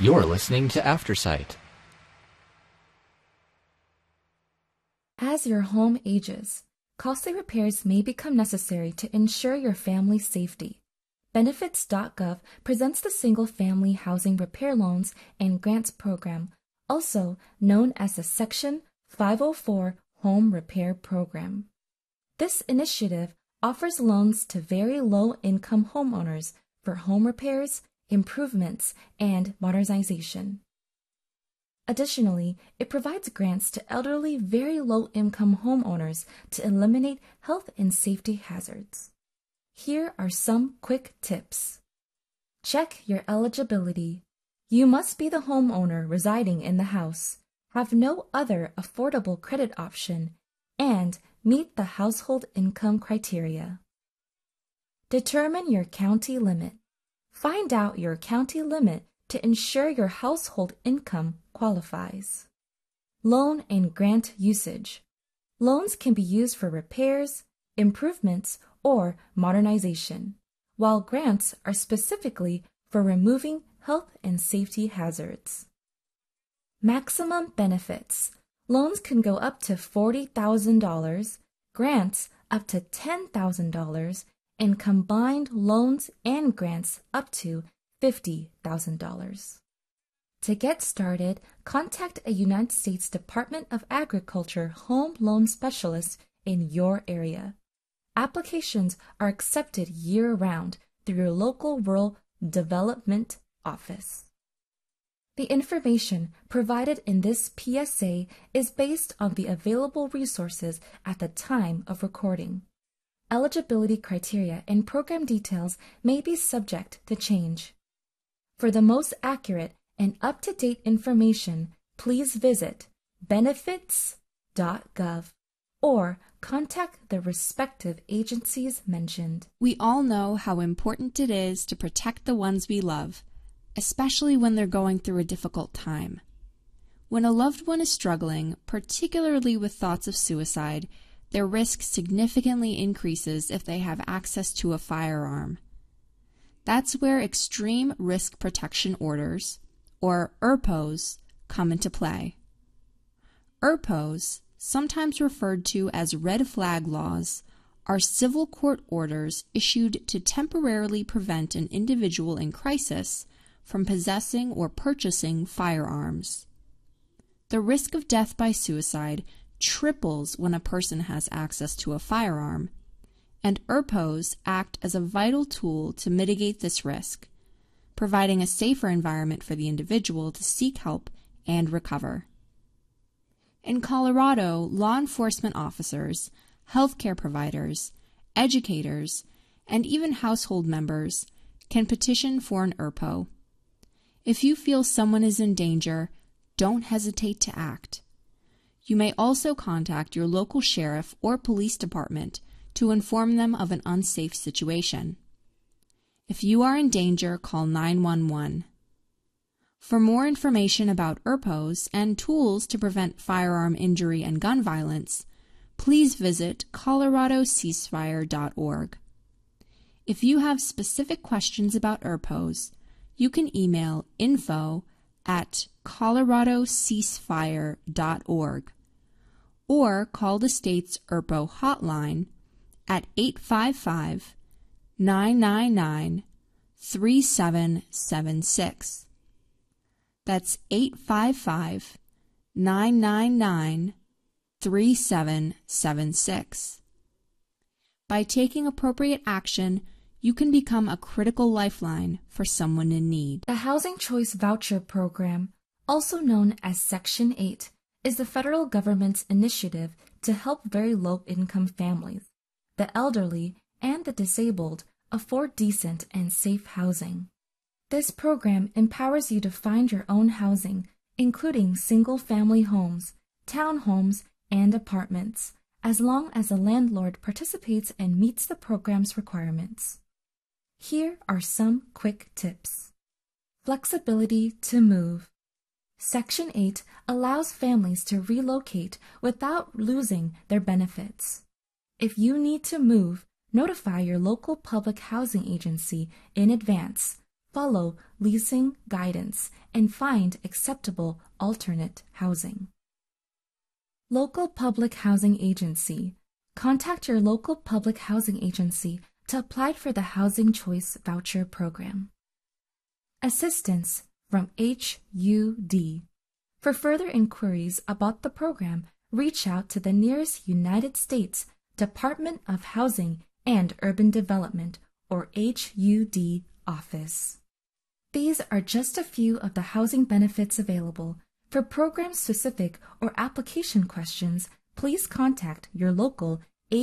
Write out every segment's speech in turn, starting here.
You're listening to Aftersight. As your home ages, costly repairs may become necessary to ensure your family's safety. Benefits.gov presents the Single Family Housing Repair Loans and Grants Program, also known as the Section 504 Home Repair Program. This initiative offers loans to very low-income homeowners for home repairs, improvements, and modernization. Additionally, it provides grants to elderly, very low-income homeowners to eliminate health and safety hazards. Here are some quick tips. Check your eligibility. You must be the homeowner residing in the house, have no other affordable credit option, and meet the household income criteria. Determine your county limit. Find out your county limit to ensure your household income qualifies. Loan and grant usage. Loans can be used for repairs, improvements, or modernization, while grants are specifically for removing health and safety hazards. Maximum benefits. Loans can go up to $40,000, grants up to $10,000, and combined loans and grants up to $50,000. To get started, contact a United States Department of Agriculture home loan specialist in your area. Applications are accepted year-round through your local rural development office. The information provided in this PSA is based on the available resources at the time of recording. Eligibility criteria and program details may be subject to change. For the most accurate and up-to-date information, please visit benefits.gov or contact the respective agencies mentioned. We all know how important it is to protect the ones we love, especially when they're going through a difficult time. When a loved one is struggling, particularly with thoughts of suicide, their risk significantly increases if they have access to a firearm. That's where Extreme Risk Protection Orders, or ERPOs, come into play. ERPOs, sometimes referred to as red flag laws, are civil court orders issued to temporarily prevent an individual in crisis from possessing or purchasing firearms. The risk of death by suicide triples when a person has access to a firearm, and ERPOs act as a vital tool to mitigate this risk, providing a safer environment for the individual to seek help and recover. In Colorado, law enforcement officers, healthcare providers, educators, and even household members can petition for an ERPO. If you feel someone is in danger, don't hesitate to act. You may also contact your local sheriff or police department to inform them of an unsafe situation. If you are in danger, call 911. For more information about ERPOs and tools to prevent firearm injury and gun violence, please visit coloradoceasefire.org. If you have specific questions about ERPOs, you can email info@coloradoceasefire.org or call the state's ERPO hotline at 855-999-3776. That's 855-999-3776. By taking appropriate action, you can become a critical lifeline for someone in need. The Housing Choice Voucher Program, also known as Section 8, is the federal government's initiative to help very low-income families, the elderly, and the disabled afford decent and safe housing. This program empowers you to find your own housing, including single-family homes, townhomes, and apartments, as long as the landlord participates and meets the program's requirements. Here are some quick tips. Flexibility to move. Section 8 allows families to relocate without losing their benefits. If you need to move, notify your local public housing agency in advance, follow leasing guidance, and find acceptable alternate housing. Local Public Housing Agency. Contact your local public housing agency to apply for the Housing Choice Voucher Program. Assistance from HUD. For further inquiries about the program, reach out to the nearest United States Department of Housing and Urban Development, or HUD, office. These are just a few of the housing benefits available. For program-specific or application questions, please contact your local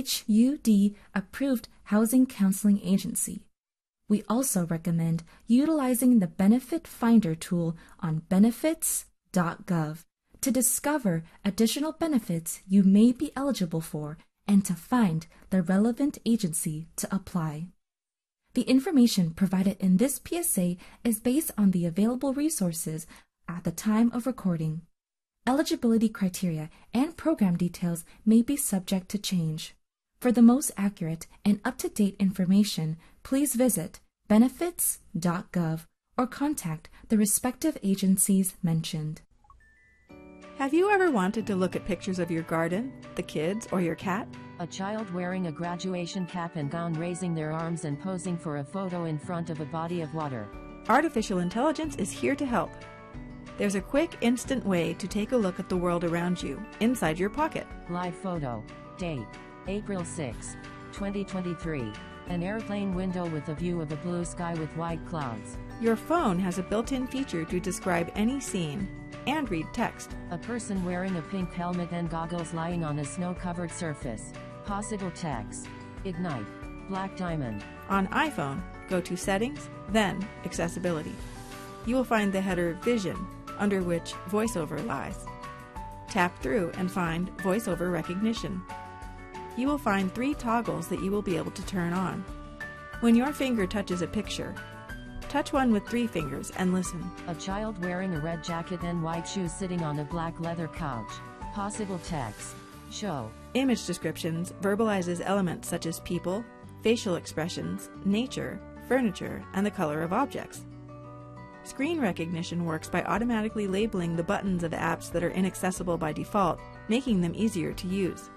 HUD-approved housing counseling agency. We also recommend utilizing the Benefit Finder tool on benefits.gov to discover additional benefits you may be eligible for and to find the relevant agency to apply. The information provided in this PSA is based on the available resources at the time of recording. Eligibility criteria and program details may be subject to change. For the most accurate and up-to-date information, please visit benefits.gov or contact the respective agencies mentioned. Have you ever wanted to look at pictures of your garden, the kids, or your cat? A child wearing a graduation cap and gown raising their arms and posing for a photo in front of a body of water. Artificial intelligence is here to help. There's a quick, instant way to take a look at the world around you, inside your pocket. Live photo. Date: April 6, 2023. An airplane window with a view of a blue sky with white clouds. Your phone has a built-in feature to describe any scene and read text. A person wearing a pink helmet and goggles lying on a snow-covered surface. Possible text. Ignite. Black diamond. On iPhone, go to Settings, then Accessibility. You will find the header Vision, under which VoiceOver lies. Tap through and find VoiceOver Recognition. You will find 3 toggles that you will be able to turn on. When your finger touches a picture, touch one with 3 fingers and listen. A child wearing a red jacket and white shoes sitting on a black leather couch. Possible text. Show. Image descriptions verbalizes elements such as people, facial expressions, nature, furniture, and the color of objects. Screen recognition works by automatically labeling the buttons of apps that are inaccessible by default, making them easier to use.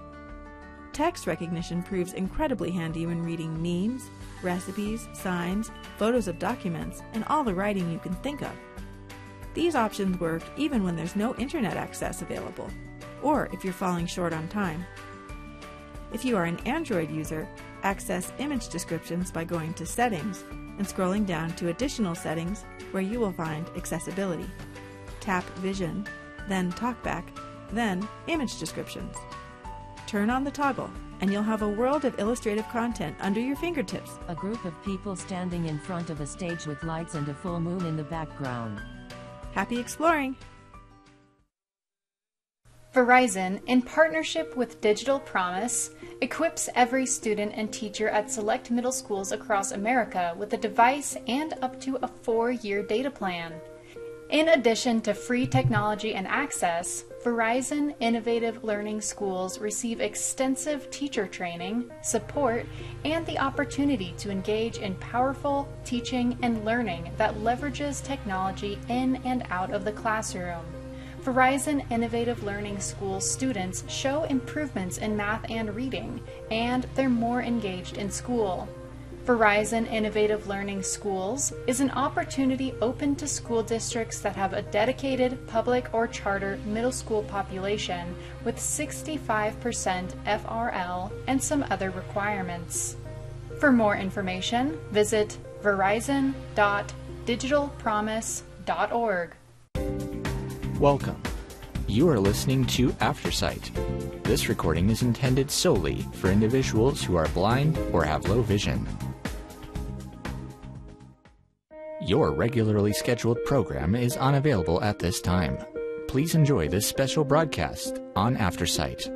Text recognition proves incredibly handy when reading memes, recipes, signs, photos of documents, and all the writing you can think of. These options work even when there's no internet access available, or if you're falling short on time. If you are an Android user, access image descriptions by going to Settings and scrolling down to Additional Settings, where you will find Accessibility. Tap Vision, then Talkback, then Image Descriptions. Turn on the toggle, and you'll have a world of illustrative content under your fingertips. A group of people standing in front of a stage with lights and a full moon in the background. Happy exploring! Verizon, in partnership with Digital Promise, equips every student and teacher at select middle schools across America with a device and up to a 4-year data plan. In addition to free technology and access, Verizon Innovative Learning Schools receive extensive teacher training, support, and the opportunity to engage in powerful teaching and learning that leverages technology in and out of the classroom. Verizon Innovative Learning Schools students show improvements in math and reading, and they're more engaged in school. Verizon Innovative Learning Schools is an opportunity open to school districts that have a dedicated public or charter middle school population with 65% FRL and some other requirements. For more information, visit verizon.digitalpromise.org. Welcome. You are listening to Aftersight. This recording is intended solely for individuals who are blind or have low vision. Your regularly scheduled program is unavailable at this time. Please enjoy this special broadcast on Aftersight.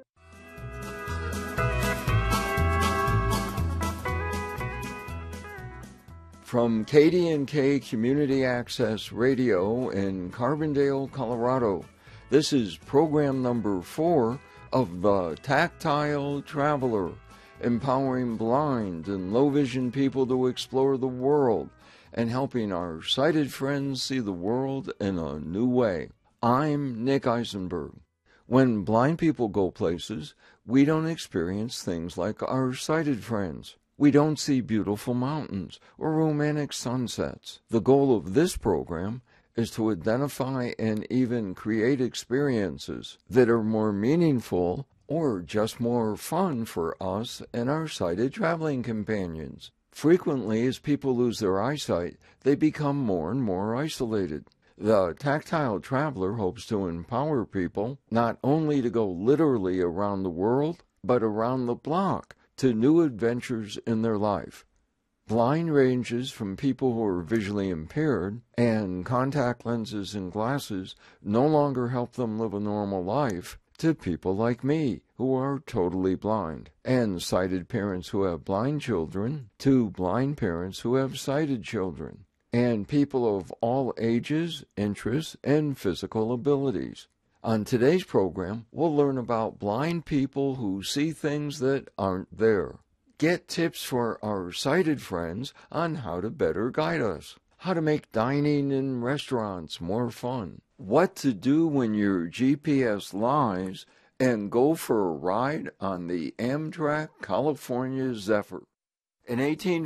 From KD&K Community Access Radio in Carbondale, Colorado, this is program number 4 of The Tactile Traveler, empowering blind and low-vision people to explore the world and helping our sighted friends see the world in a new way. I'm Nick Eisenberg. When blind people go places, we don't experience things like our sighted friends. We don't see beautiful mountains or romantic sunsets. The goal of this program is to identify and even create experiences that are more meaningful or just more fun for us and our sighted traveling companions. Frequently, as people lose their eyesight, they become more and more isolated. The Tactile Traveler hopes to empower people not only to go literally around the world, but around the block to new adventures in their life. Blind ranges from people who are visually impaired, and contact lenses and glasses no longer help them live a normal life, to people like me who are totally blind, and sighted parents who have blind children, to blind parents who have sighted children, and people of all ages, interests, and physical abilities. On today's program, we'll learn about blind people who see things that aren't there. Get tips for our sighted friends on how to better guide us, how to make dining in restaurants more fun, what to do when your GPS lies, and go for a ride on the Amtrak California Zephyr. In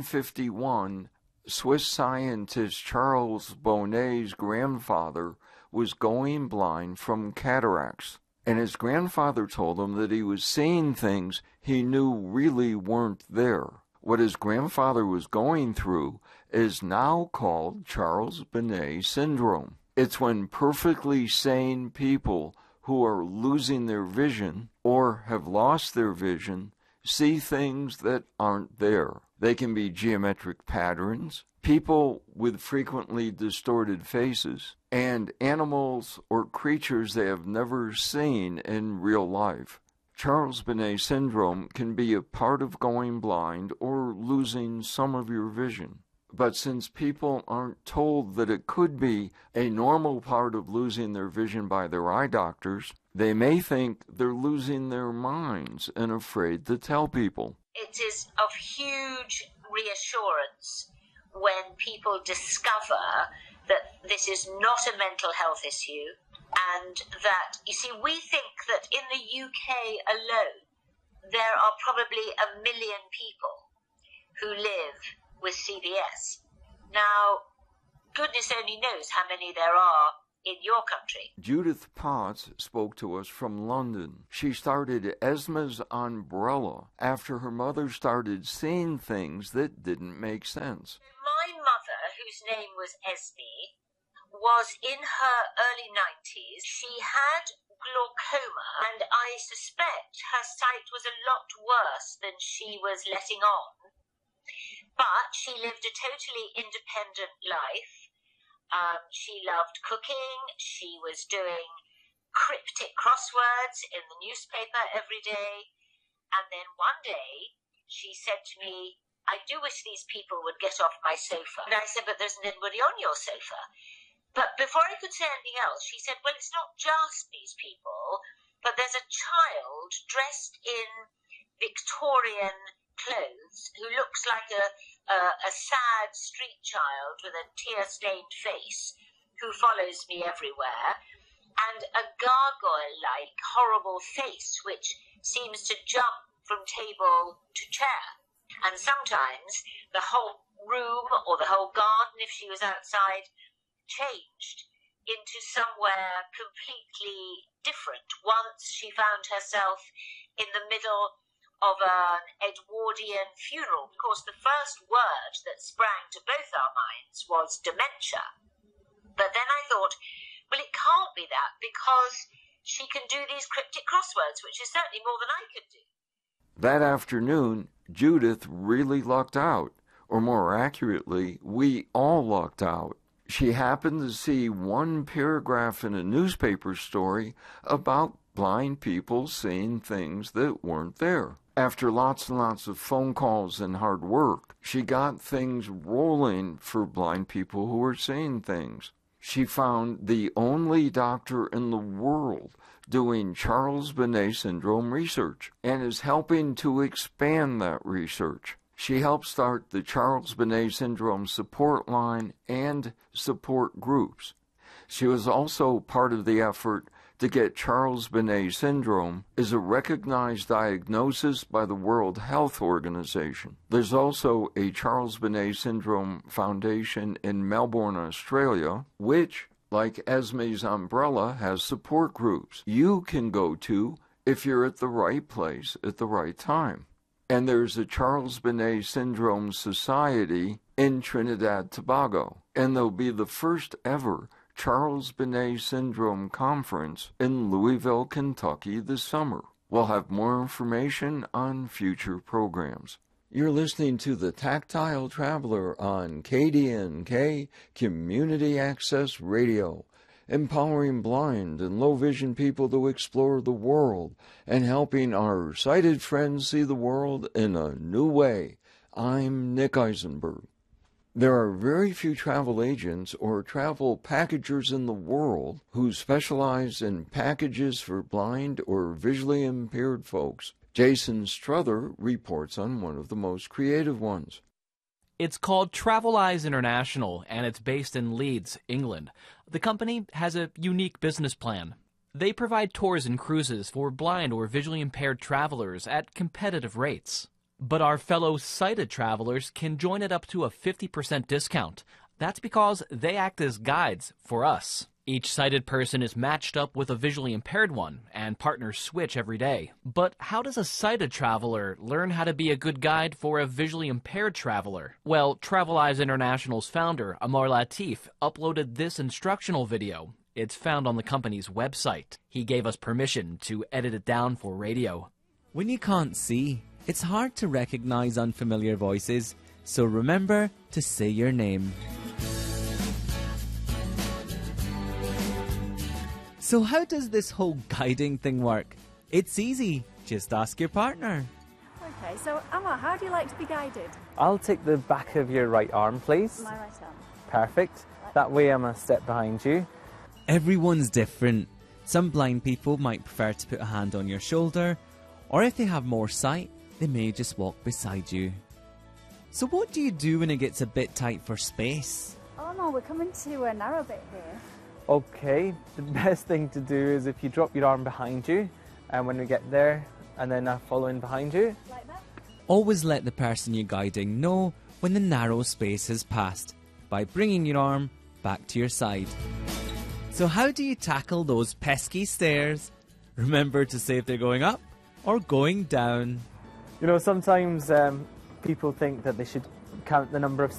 1851, Swiss scientist Charles Bonnet's grandfather was going blind from cataracts, and his grandfather told him that he was seeing things he knew really weren't there. What his grandfather was going through is now called Charles Bonnet syndrome. It's when perfectly sane people who are losing their vision or have lost their vision see things that aren't there. They can be geometric patterns, people with frequently distorted faces, and animals or creatures they have never seen in real life. Charles Bonnet syndrome can be a part of going blind or losing some of your vision. But since people aren't told that it could be a normal part of losing their vision by their eye doctors, they may think they're losing their minds and afraid to tell people. It is of huge reassurance when people discover that this is not a mental health issue, and that, you see, we think that in the UK alone, there are probably 1 million people who live with CBS. Now, goodness only knows how many there are in your country. Judith Potts spoke to us from London. She started Esma's Umbrella after her mother started seeing things that didn't make sense. My mother, whose name was Esme, was in her early 90s. She had glaucoma, and I suspect her sight was a lot worse than she was letting on. But she lived a totally independent life. She loved cooking. She was doing cryptic crosswords in the newspaper every day. And then one day she said to me, "I do wish these people would get off my sofa." And I said, "But there's nobody on your sofa." But before I could say anything else, she said, "Well, it's not just these people, but there's a child dressed in Victorian clothes who looks like a sad street child with a tear-stained face who follows me everywhere, and a gargoyle-like horrible face which seems to jump from table to chair. And sometimes the whole room or the whole garden, if she was outside, changed into somewhere completely different. Once she found herself in the middle of an Edwardian funeral. Of course, the first word that sprang to both our minds was dementia. But then I thought, well, it can't be that, because she can do these cryptic crosswords, which is certainly more than I could do. That afternoon, Judith really lucked out, or more accurately, we all lucked out. She happened to see one paragraph in a newspaper story about blind people seeing things that weren't there. After lots and lots of phone calls and hard work, she got things rolling for blind people who were seeing things. She found the only doctor in the world doing Charles Bonnet syndrome research and is helping to expand that research. She helped start the Charles Bonnet Syndrome support line and support groups. She was also part of the effort to get Charles Bonnet Syndrome as a recognized diagnosis by the World Health Organization. There's also a Charles Bonnet Syndrome Foundation in Melbourne, Australia, which, like Esme's umbrella, has support groups you can go to if you're at the right place at the right time. And there's a Charles Bonnet Syndrome Society in Trinidad Tobago, and there'll be the first ever Charles Bonnet Syndrome Conference in Louisville, Kentucky this summer. We'll have more information on future programs. You're listening to The Tactile Traveler on KDNK Community Access Radio, empowering blind and low vision people to explore the world and helping our sighted friends see the world in a new way. I'm Nick Eisenberg. There are very few travel agents or travel packagers in the world who specialize in packages for blind or visually impaired folks. Jason Struther reports on one of the most creative ones. It's called Travelize International, and it's based in Leeds, England. The company has a unique business plan. They provide tours and cruises for blind or visually impaired travelers at competitive rates. But our fellow sighted travelers can join at up to a 50% discount. That's because they act as guides for us. Each sighted person is matched up with a visually impaired one, and partners switch every day. But how does a sighted traveler learn how to be a good guide for a visually impaired traveler? Well, Travelize International's founder, Amar Latif, uploaded this instructional video. It's found on the company's website. He gave us permission to edit it down for radio. When you can't see, it's hard to recognize unfamiliar voices, so remember to say your name. So how does this whole guiding thing work? It's easy. Just ask your partner. Okay, so Amma, how do you like to be guided? I'll take the back of your right arm, please. My right arm. Perfect. That way I'm a step behind you. Everyone's different. Some blind people might prefer to put a hand on your shoulder, or if they have more sight, they may just walk beside you. So what do you do when it gets a bit tight for space? Oh no, we're coming to a narrow bit here. Okay, the best thing to do is if you drop your arm behind you, and when we get there, and then I follow in behind you. Like that? Always let the person you're guiding know when the narrow space has passed by bringing your arm back to your side. So how do you tackle those pesky stairs? Remember to say if they're going up or going down. You know, sometimes people think that they should count the number of